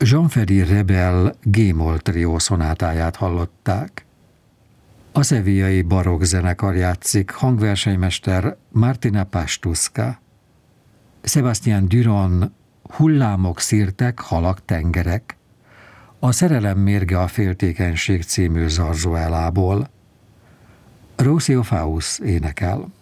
Jean-Ferry Rebel G-moll trió szonátáját hallották. A sevillai barokk zenekar játszik, hangversenymester Martina Pastuska. Sebastián Duran Hullámok szirtek, halak, tengerek. A szerelem mérge a féltékenység című zarzuelából. Rocio Faust énekel.